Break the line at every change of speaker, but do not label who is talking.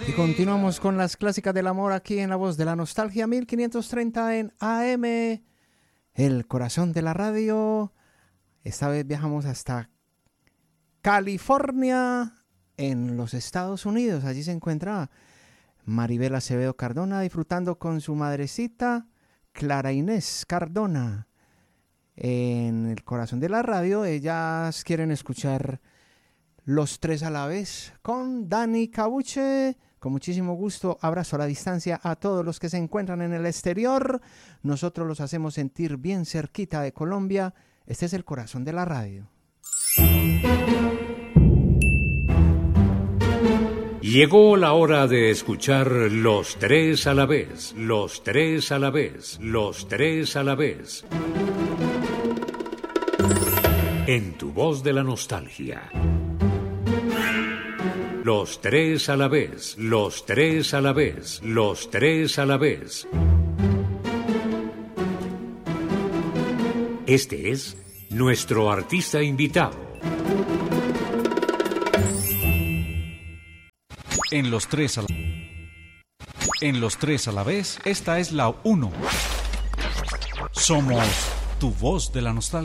Y continuamos con las clásicas del amor aquí en La Voz de la Nostalgia, 1530 en AM, el corazón de la radio. Esta vez viajamos hasta California, en los Estados Unidos. Allí se encuentra Maribel Acevedo Cardona disfrutando con su madrecita Clara Inés Cardona. En el corazón de la radio, ellas quieren escuchar Los Tres a la Vez con Dani Cabuche. Con muchísimo gusto, abrazo a la distancia a todos los que se encuentran en el exterior. Nosotros los hacemos sentir bien cerquita de Colombia. Este es el corazón de la radio.
Llegó la hora de escuchar Los Tres a la Vez, Los Tres a la Vez, Los Tres a la Vez. En tu voz de la nostalgia. Los Tres a la Vez, Los Tres a la Vez, Los Tres a la Vez. Este es nuestro artista invitado.
En Los Tres a la Vez, esta es la 1. Somos tu voz de la nostalgia.